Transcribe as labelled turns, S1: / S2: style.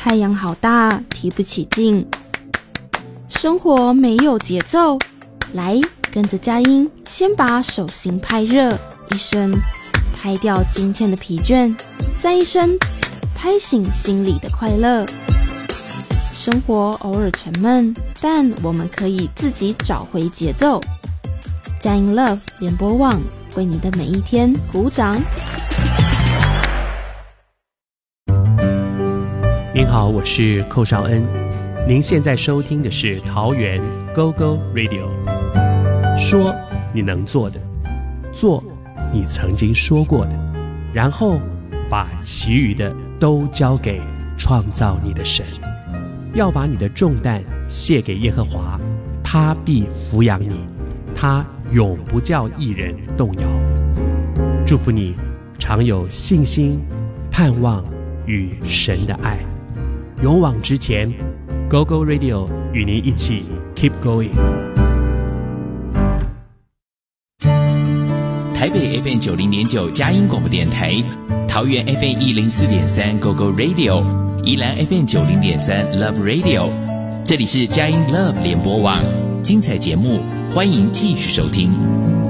S1: 太阳好大，提不起劲。生活没有节奏，来，跟着佳音，先把手心拍热，一声拍掉今天的疲倦，再一声拍醒心里的快乐。生活偶尔沉闷，但我们可以自己找回节奏。佳音 Love 联播网为你的每一天鼓掌。
S2: 您好，我是寇绍恩，您现在收听的是桃园 GoGo Radio。 说你能做的，做你曾经说过的，然后把其余的都交给创造你的神。要把你的重担卸给耶和华，他必抚养你，他永不叫义人动摇。祝福你常有信心、盼望与神的爱，勇往直前。 GoGo Radio 与您一起 Keep Going。
S3: 台北 FM 90.9佳音广播电台，桃园 FM 104.3 GoGo Radio， 宜兰 FM 90.3 Love Radio。 这里是佳音 Love 联播网，精彩节目欢迎继续收听。